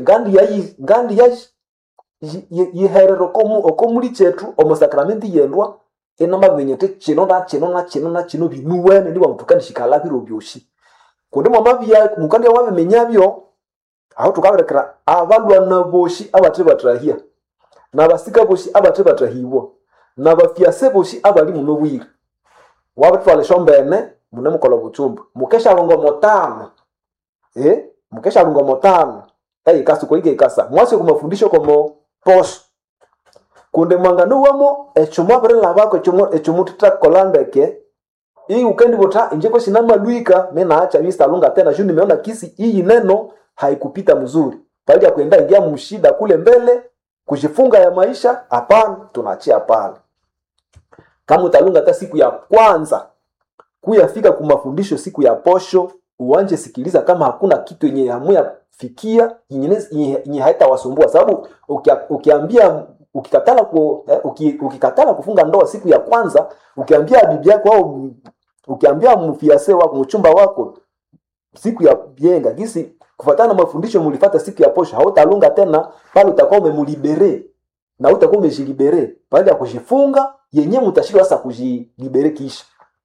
ngandi ya yiherero okomuli chetu omusakramenti yendwa enama benyete chino na chino binuwene ndi wamutukanishikala biro byoshi kundi mwamabya mukandi wabe menyabyo aho tukaberekera abalwa naboshi abate batrahia nabasika boshi abate batrahibwa nabafyase boshi abali munobwira wabatwale shombene munemukola buchumba mukesha longo motano mukesha longo motano kasu ko ikasa mwase kumafundisho komo posh kunde mwangano wamo echomo abrela bako echomo tutakolandeke hii ukendi bota injeko sinama luika mena acha Mr. Lunga tena juu nimeona kisi hii neno haikupita mzuri bali ya kuenda ingia mshida kule mbele kujifunga ya maisha hapana tunaachia pale kama utalunga hata siku ya kwanza kuyafika kumafundisho siku ya posho uanje sikiliza kama hakuna kitu yenye hamuya fikia yenye haitawasumbua sababu ukiambia ukikatala kufunga ndoa siku ya kwanza ukiambia bibi yako au ukiambia mfiase wako mchumba wako siku ya bienga gisi kufuatana mafundisho mlifata siku ya posho hautalunga tena pale utakuwa umemlibere na utakuwa umejilibere baada ya kujifunga yenyewe mtashika sasa kujilibere kisha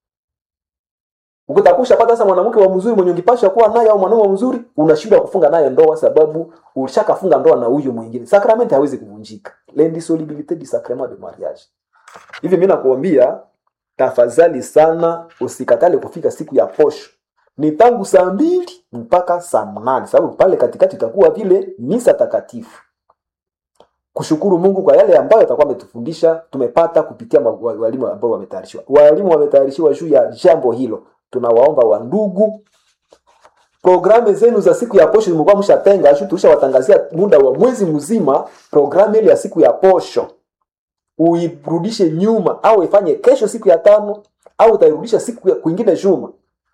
ukitakusha pata sasa mwanamke wa mzuri mwenye ungipasha kuwa naye au mwanamume mzuri unashindwa kufunga naye ndoa sababu ulishakafunga ndoa na huyo mwingine sakramenti haiwezi kuvunjika l'indissolubilité du sacrement de mariage hivi mimi nakuambia tafadhali sana usikatale kufika siku ya posho ni tangu saa 2 mpaka saa 8 sababu pale katikati itakuwa vile misa takatifu kushukuru Mungu kwa yale ambayo atakuwa ametufundisha tumepata kupitia walimu ambao wametayarishiwa juu ya jambo hilo tunawaomba wa ndugu programu zenu za siku ya posho mlikuwa mshatenga acha tulishawatangazia muda wa mwezi mzima programu ile ya siku ya posho uirudishe nyuma au ifanye kesho siku ya 5 au utairudisha siku kwingine juma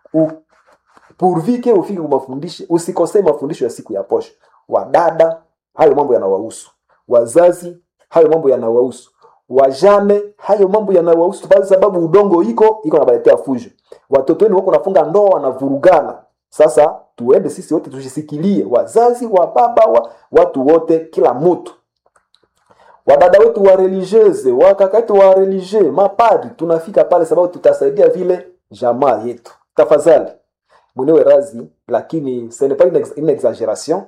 purvike ufike kumafundisho usikose mafundisho ya siku ya posho wadada hayo mambo yanawahusu wazazi hayo mambo yanawahusu wajane hayo mambo yanawahusu kwa sababu udongo iko nabaletea fujo watoto wenu wako nafunga ndoa na vurugana sasa tuende sisi wote tushisikilie wazazi wa baba watu wote kila mtu wadada wetu wa religieuse wakaka wetu wa religieux mapadri tunafika pale sababu tutasaidia vile jamaa yetu tafadhali mwenewe razi lakini ce n'est pas une exagération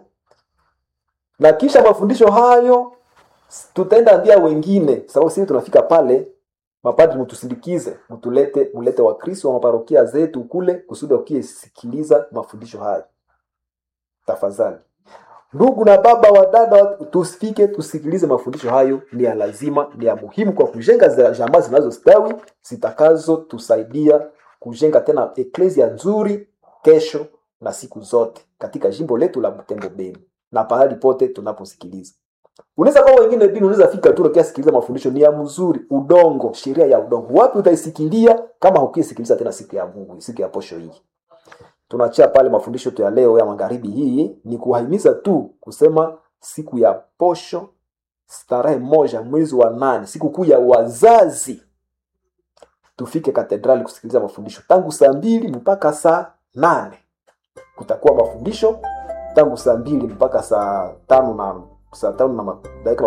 na kisha mafundisho hayo tutaenda ambia wengine sababu sisi tunafika pale mapadri mtusindikize mulete wa Kristo wa maparokia zetu kule kusudi wakisikiliza mafundisho hayo tafadhali ndugu na baba wa dada tusifike tusikilize mafundisho hayo ni ya lazima ni ya muhimu kwa kujenga jamaa zinazostawi zitakazo tusaidia kujenga tena eklesia nzuri kesho na siku zote katika jimbo letu la Butembo Beni na pahali pote tunaposikiliza unaweza kwa wengine dini unaweza fika tu ukisikiliza mafundisho ni ya mzuri udongo sheria ya udongo wapi utaisikilia kama hukisikiliza tena siku ya Mungu siku ya posho hii tunachia pale mafundisho tu ya leo ya magharibi hii ni kuhimiza tu kusema siku ya posho tarehe 1 mwezi wa 8 siku kuu ya wazazi tufike katedrali kusikiliza mafundisho tangu saa 2 mpaka saa 8 kutakuwa mafundisho tangu saa 2 mpaka saa 5 na dakika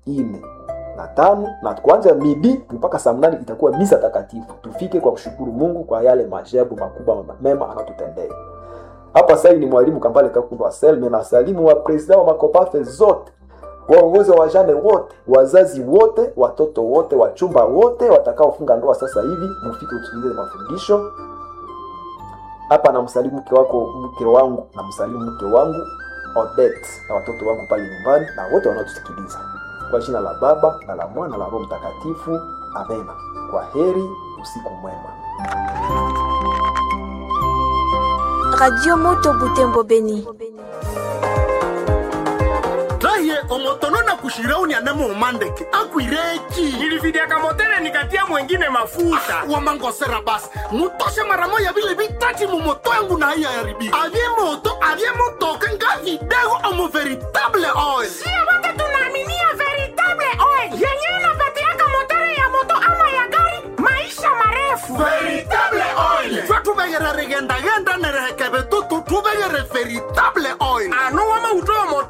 45 na kuanza midi mpaka saa 8 itakuwa misa takatifu tufike kwa kushukuru Mungu kwa yale maajabu makubwa mema anatutendea hapa sasa ni mwalimu Kambale Kakundo Selme na salimu wa president wa makopafe zote waongozi wa wajane wote wazazi wote watoto wote wachumba wote watakaofunga ndoa sasa hivi mfike usikilize mafundisho hapa na msalimu mke wangu na msalimu mke wangu Odette na watoto wangu pale nyumbani na wote wanaotusikiliza kwa jina la Baba na la Mwana na la Roho Mtakatifu amena kwa heri usiku mwema Radio Moto Butembo Beni Traye omotono na kushirauni anemo umandeke akwireki nilividia kamotele nikatia mwengine mafuta wamangosera basi mutoshe mara moja vile vitati mumoto yangu na haya yaribi avye moto kanga video omo veritable oil sio wote tunaaminia veritable oil yenyewe inapatiaka motori ya moto ama ya gari maisha marefu veritable oil fwa tubegere regenda nerehekebe tutu tubegere veritable oil anu wama utoa moto